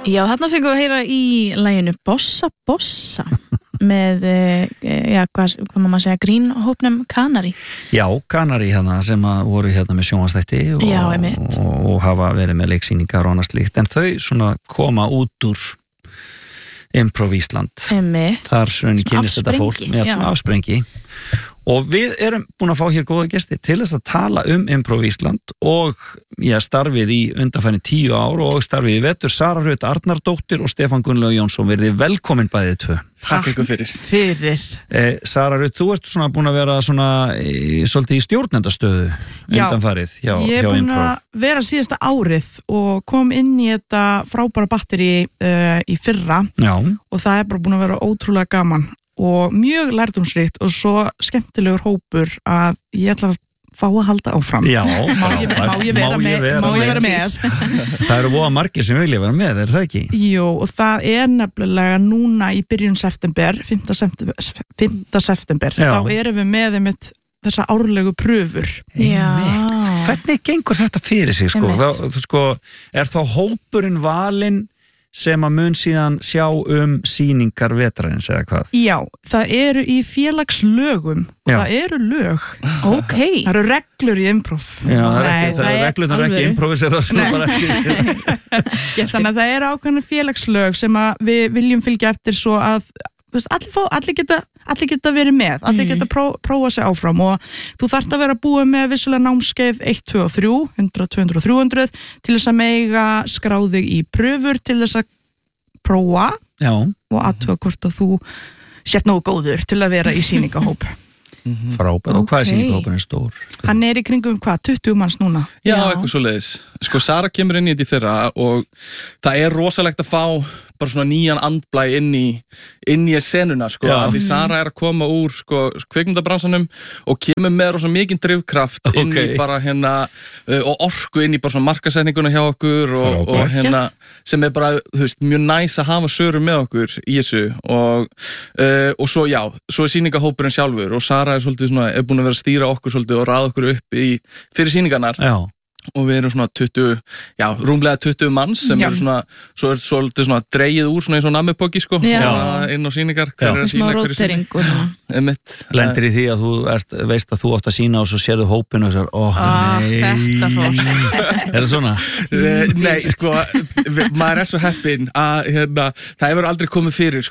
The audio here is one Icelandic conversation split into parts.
Já, þarna fengum við að heyra í laginu Bossa Bossa með, hvað má maður segja, grínhópnum Kanari. Já, Kanari hérna sem voru hérna með sjónvarpsþætti og hafa verið með leiksýningar og annað slíkt, en þau svona koma út úr Improv Ísland. Þar svona kynnist þetta fólk með afsprengi. Og við erum búin að fá hér góða gesti til þess að tala Improv Ísland og starfið í undanfærin 10 ár og starfið í vetur. Sara Rut Arnardóttir og Stefán Gunnlaug Jónsson, verið velkomin bæðið tvö. Takk ykkur fyrir. Sara Rut, þú ert svona búin að vera svona svolítið í stjórnendastöðu undanfarið hjá Improv. Ég er búin að vera síðasta árið og kom inn í þetta frábæra batteri í fyrra. Já. Og það er bara búin að vera ótrúlega gaman og mjög lærdómsríkt og svo skemmtilegur hópur að ég ætla að fá að halda áfram. Já, má ég vera með. Það eru voða margir sem vilja vera með, er það ekki? Jú, og það er nefnilega núna í byrjun september, 5. september, þá erum við með þessa árlegu pröfur. Já. Hvernig gengur þetta fyrir sig, er þá hópurinn valinn sem að mun síðan sjá sýningar vetrarins eða hvað? Já, það eru í félagslögum og það eru lög. Ok. Það eru reglur í improv. Já, það eru reglurnar ekki improviserar. Þannig að það eru ákveðnar félagslög sem að við viljum fylgja eftir svo að allir geta verið með, allir geta prófa sig áfram og þú þarft að vera búið með vissulega námskeið 1, 2 og 3, 100, 200 og 300 til þess að mega skráðig í pröfur til þess að prófa og athuga hvort að þú sért nógu góður til að vera í sýningahóp. Frábært, og hvað er sýningahópurinn stór? Hann er í kringum 20 manns núna. Já, eitthvað svoleiðis. Sara kemur inn í þetta í fyrra og það er rosalegt að fá bara svona nýjan andblæ inn í senuna, því Sara er að koma úr kvikmyndabransanum og kemur með rosa mikinn drifkraft inn í bara og orku inn í bara svona markasetninguna hjá okkur og sem er bara, mjög næs að hafa Söru með okkur í þessu og svo er sýningahópurinn sjálfur og Sara er svolítið svona, er búin að vera að stýra okkur svolítið og raða okkur upp fyrir sýningarnar. Og við erum svona 20, rúmlega 20 manns sem eru svona, svo er svolítið svona dreigið úr svona eins og nammipokki inn á sýningar, hver er að sína, hver er rótering og svona. Lendir í því að þú veist að þú átt að sína og svo sérðu hópinu og sér, þetta fólk. Er það svona? Nei, maður er svo heppinn að það hefur aldrei komið fyrir,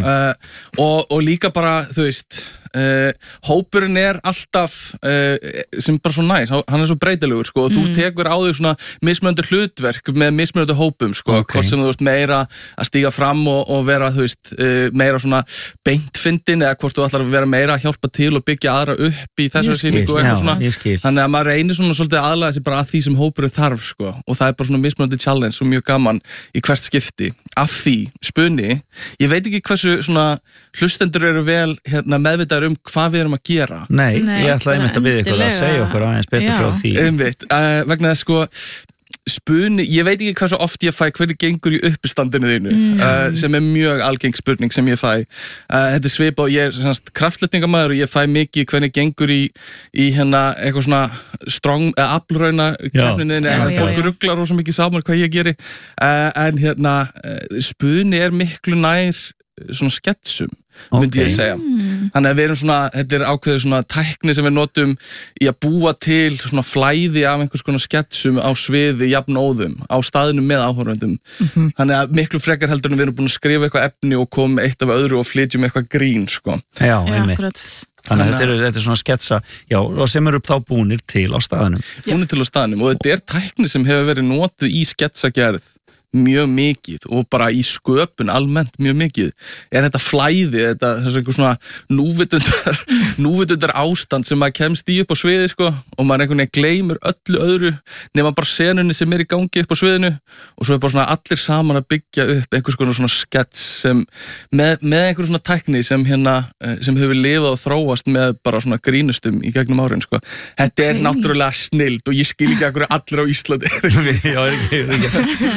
og líka bara, þú veist, hópurinn er alltaf sem bara svo næs, hann er svo breytilegur og þú tekur á þig svona mismunandi hlutverk með mismunandi hópum hvort sem þú veist meira að stíga fram og vera, þú veist, meira svona beintfindin eða hvort þú ætlar að vera meira að hjálpa til og byggja aðra upp í þessari sýningu og eitthvað svona, þannig að maður reynir svona svolítið aðlaga sig bara að því sem hópurinn þarf og það er bara svona mismunandi challenge og mjög gaman í hvert skipti. Af því, Spunni, ég veit ekki hversu svona hlustendur eru vel meðvitaður hvað við erum að gera. Nei, ég ætlaði einmitt að biðja ykkur að segja okkur aðeins betur frá því. Vegna þess Spunni, ég veit ekki hversu oft ég fæ hvernig gengur í uppistandinu þínu, sem er mjög algeng spurning sem ég fæ. Þetta er svipað og ég er kraftletningamæður og ég fæ mikið hvernig gengur í eitthvað svona strong, aflrauna keppninni, fólk ruglar rosa mikið saman hvað ég geri, en Spunni er miklu nær svona sketsum, myndi ég segja. Þannig að við erum svona, þetta er ákveðið svona tækni sem við notum í að búa til svona flæði af einhvers konar sketsum á sviði jafnóðum, á staðnum með áhorfendum. Þannig að miklu frekar heldur en við erum búin að skrifa eitthvað efni og koma með eitt af öðru og flytjum eitthvað grín, Já, einmitt. Þannig að þetta er svona sketsa, og sem eru þá búnir til á staðnum. Búnir til á staðnum, og þetta er tækni sem hefur verið notið í sketsagerð mjög mikið og bara í sköpun almennt mjög mikið er þetta flæði, þetta er einhver svona núvitundar ástand sem maður kemst í upp á sviði og maður einhvern veginn gleymur öllu öðru nema bara senunni sem er í gangi upp á sviðinu og svo er bara svona allir saman að byggja upp einhvers konar svona skets sem með einhver svona tækni sem sem hefur lifað og þróast með bara svona grínustum í gegnum árin Þetta er náttúrulega snilld og ég skil ekki akkur allir á Íslandi. En þið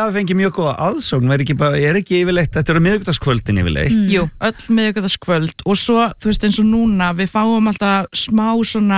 hafi fengið mjög góða aðsókn, er ekki yfirleitt, þetta eru miðvikudagskvöldin yfirleitt. Jú, öll miðvikudagskvöld og svo, þú veist, eins og núna við fáum alltaf smá svona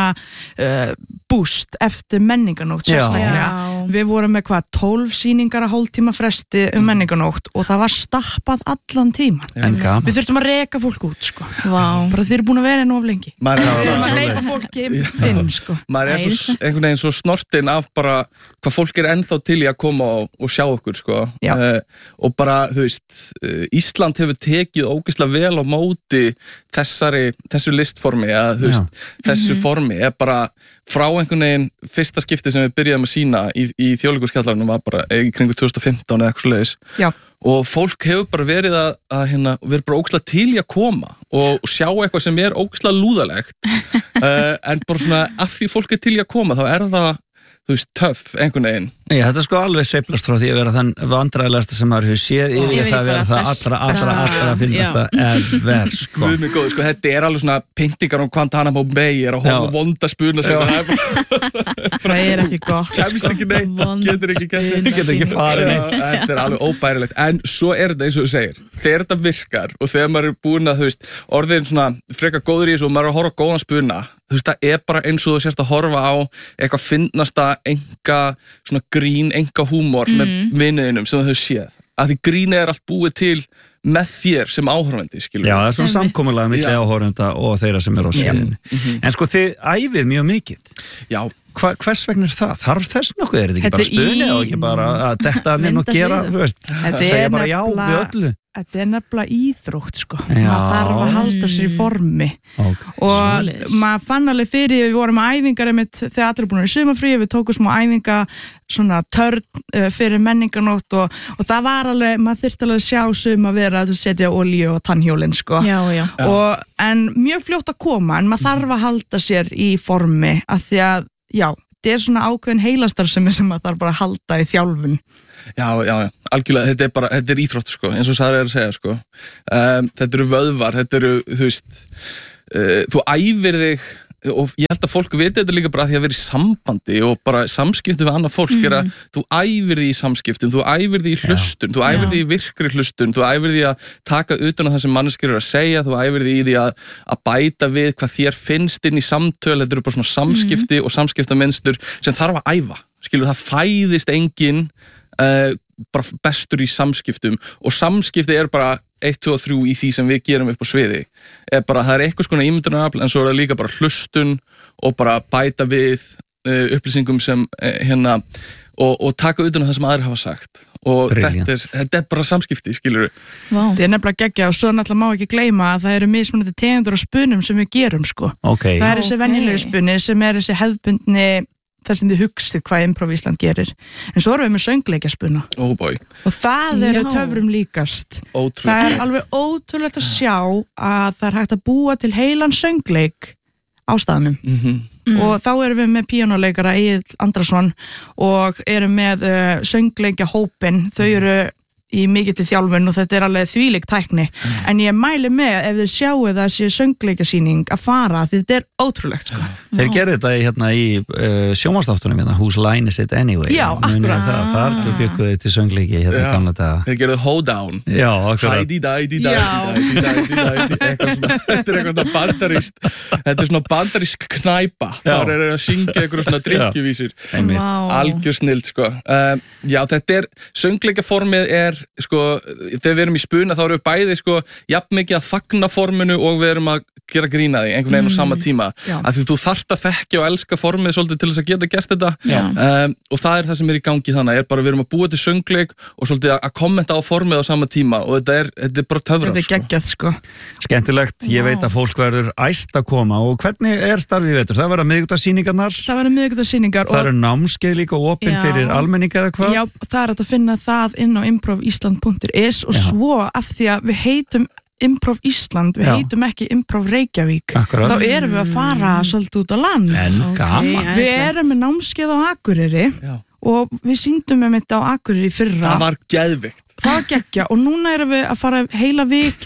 boost eftir menninganótt sérstaklega. Við vorum með 12 sýningar að hálftíma fresti menninganótt og það var stappað allan tíman. Við þurftum að reka fólk út, sko. Bara þeir eru búin að vera enn of lengi. Við þurfum að reka fólki inn, sko. Maður er svo, einhvern veginn svo snortinn af bara hvað fólk er ennþá til í að koma og sjá okkur, sko. Og bara, þú veist, Ísland hefur tekið ógeðslega vel á móti þessu listformi, að, þú veist, þessu formi er bara frá einhvern veginn fyrsta skipti sem við byrjaðum að sína í Þjóðleikhúskjallaranum var bara í kringu 2015 eða eitthvað svoleiðis. Og fólk hefur bara verið að verið bara ógeðslega til í að koma og sjá eitthvað sem er ógeðslega lúðalegt en bara svona af því fólk er til í að koma þá er það, þú veist, töff einhvern veginn. Þetta sko alveg sveiflast frá því að vera þann vandræðilegasta sem maður hefur séð yfir það að vera það allra finnasta ever, sko. Guð mig góður, sko, þetta er alveg svona pyntingar Guantanamo Bay er að horfa vonda spuna sem það er ekki gott. Kemist ekki neitt, getur ekki farið neitt. Þetta er alveg óbærilegt. En svo er þetta eins og þú segir, þegar þetta virkar og þegar maður er búin að, þú veist, orðin svona frekar góður í þessu og maður er að horfa á góðan spuna, þú veist, það er bara eins og þú sérst að horfa á eitthvað fyndnasta svona grín, enga húmor með vinniðinum sem þau séð. Að því grínið er allt búið til með þér sem áhorfandi, skilur. Já, það er svona samkomulega milli áhorfenda og þeirra sem er á sviðinu. En sko, þið æfið mjög mikið. Já. Hvers vegna er það? Þarf þess nokkuð? Er þetta ekki bara spuni og ekki bara að detta inn og gera, þú veist, að segja bara já við öllu? Þetta er nefnilega íþrótt, sko. Maður þarf að halda sér í formi. Og maður fann alveg fyrir, við vorum æfingar þegar allir er búin í sumarfríi, við tókum smá æfinga, svona törn fyrir menninganótt og það var alveg, maður þyrfti alveg að sjá sum að vera að setja olíu og tannhjólinn, sko. En mjög fljótt að koma, en maður þarf að halda sér í formi, af því að, þetta er svona ákveðin heilastarfsemi sem maður þarf bara að halda í þjálfun. Já, algjörlega, þetta er íþrótt, sko, eins og Sara er að segja, sko. Þetta eru vöðvar, þetta eru, þú veist, þú æfir þig og ég held að fólk viti þetta líka bara því að vera í sambandi og bara samskipti við annað fólk er að þú æfir því í samskiptum, þú æfir því í hlustun, þú æfir því í virkri hlustun, þú æfir því að taka utan á það sem manneskjur eru að segja, þú æfir því í því að bæta við hvað þér finnst inn í samtöl, þetta eru bara svona samskipti og samskiptamynstur sem þarf að æfa, skilur, það fæðist enginn bara bestur í samskiptum og samskipti er bara 1, 2 og 3 í því sem við gerum upp á sviði er bara, það er eitthvað svona ímyndunarafl en svo er það líka bara hlustun og bara bæta við upplýsingum sem og taka utan á það sem aðrir hafa sagt og þetta er bara samskipti, skilur við. Það er nefnilega geggja og svo náttúrulega má ekki gleyma að það eru mismunandi tegundur á spunum sem við gerum, sko. Það er þessi venjulegu spunni sem er þessi hefðbundni þar sem þið hugsið hvað Improv Ísland gerir en svo erum við með söngleikjaspuna og það eru töfrum líkast það er alveg ótrúlegt að sjá að það er hægt að búa til heilan söngleik á staðnum og þá erum við með píanóleikara Egill Andrason og erum með söngleikjahópin, þau eru í mikill þjálfun og þetta er alveg þvílík tækni en ég mæli með ef þið sjáu það sé söngleikasýning að fara því þetta er ótrúlegt, sko. Þeir gerðu þetta í sjónvarpsþáttunum Whose Line Is It Anyway? Já, akkurat. Þar bygguðu þið til söngleiki gamla daga. Þeir gerðu Hoedown. Já, akkurat. Hædi-dædi eitthvað svona, þetta er eitthvað svona bandarískt þetta er svona bandarísk knæpa þar er að syngja eitthvað svona drikkjuvísur algjör snild, sko. Já, þetta er söngleikaformið sko, þegar við erum í spuna þá erum við bæði, sko, jafn mikið að fagna forminu og við erum að gera grína því einhvern veginn á sama tíma af því þú þarft að þekkja og elska formið svolítið til þess að geta gert þetta og það er það sem er í gangi þannig bara við erum að búa til söngleik og svolítið að kommenta á formið á sama tíma og þetta er bara töfrar. Þetta er geggjað, sko. Skemmtilegt, ég veit að fólk verður æst að koma og hvernig er starfið í vetur? Það verða miðvikudagssýningarnar? Það verða miðvikudagssýningar Það eru námskeið líka opin fyrir almenning eða hvað? Já, það er að finna það inn á improvisland.is og svo af því að við heitum Improv Ísland, við heitum ekki Improv Reykjavík. Akkurat. Þá erum við að fara svolítið út á land. En gaman. Við erum með námskeið á Akureyri og við sýndum með þetta á Akureyri í fyrra. Það var geðveikt. Það var geggja og núna erum við að fara heila viku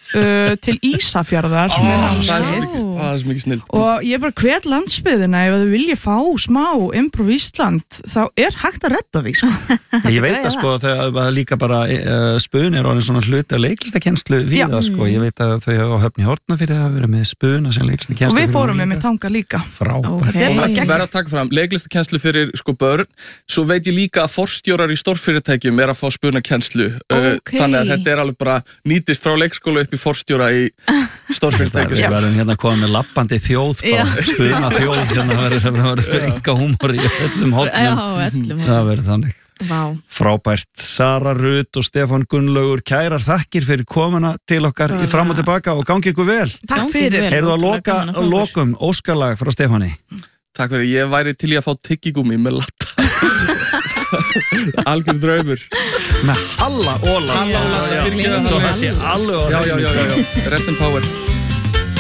til Ísafjarðar með námskeið. Það er svo mikið snill. Og ég bara hvet landsbyggðina ef þau vilja fá smá Improv Ísland, þá hægt að redda því, sko. Ég veit að sko, þegar líka bara Spuna er orðin svona hluti af leiklistakennslu við það, sko. Ég veit að þau á Höfn í Hortnafirði hafa verið með Spuna sem leiklistakennslu. Og við fórum með þangað líka. Frábært. Verð að taka fram, leiklistakennslu fyrir sko börn, svo veit ég líka að forstjórar í stórfyrirtækjum að fá Spuna-kennslu. Þannig að þetta alveg bara nýtist frá leikskóla upp í forstjóra í stórfyrirtækjum. Við verðum hérna komið með lappandi þjóð, bara Spuna þjóð, hérna verður enga húmor í öllum hornum. Það verður þannig. Frábært. Sara Rut og Stefán Gunnlaugur, kærar þakkir fyrir komuna til okkar í Fram og tilbaka og gangi ykkur vel. Takk fyrir. Heyrðu að lokum óskarlag frá Stefáni. Takk fyrir, ég væri til í að fá tyggigúmi með latta. Algjör draumur. Með Halla Óla. Halla Óla, svo það sé alveg já, rest in power.